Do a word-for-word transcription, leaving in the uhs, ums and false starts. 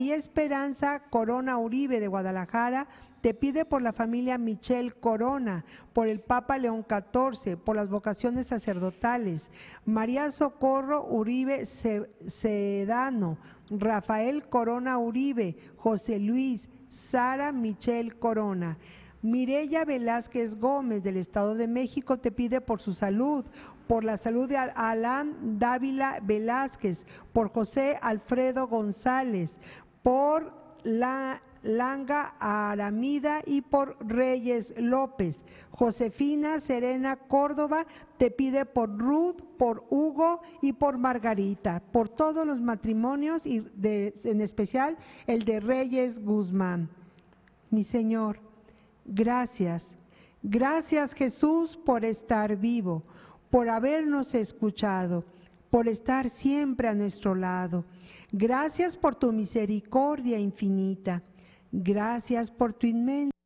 María Esperanza Corona Uribe de Guadalajara te pide por la familia Michel Corona, por el Papa León catorce, por las vocaciones sacerdotales. María Socorro Uribe Sedano, Rafael Corona Uribe, José Luis, Sara Michel Corona. Mireya Velázquez Gómez del Estado de México te pide por su salud, por la salud de Alán Dávila Velázquez, por José Alfredo González, por la Langa Aramida y por Reyes López. Josefina Serena Córdoba te pide por Ruth, por Hugo y por Margarita, por todos los matrimonios y de, en especial el de Reyes Guzmán. Mi Señor, gracias, gracias Jesús por estar vivo, por habernos escuchado, por estar siempre a nuestro lado. Gracias por tu misericordia infinita. Gracias por tu inmensa